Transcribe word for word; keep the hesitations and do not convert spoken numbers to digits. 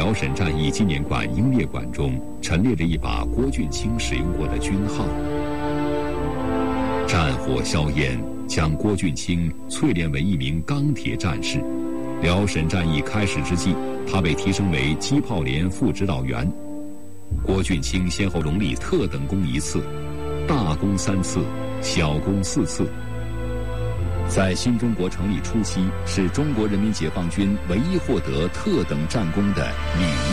辽沈战役纪念馆英烈馆中陈列着一把郭俊卿使用过的军号。战火硝烟将郭俊卿淬炼为一名钢铁战士。辽沈战役开始之际，他被提升为机炮连副指导员。郭俊卿先后荣立特等功一次，大功三次，小功四次。在新中国成立初期，是中国人民解放军唯一获得特等战功的李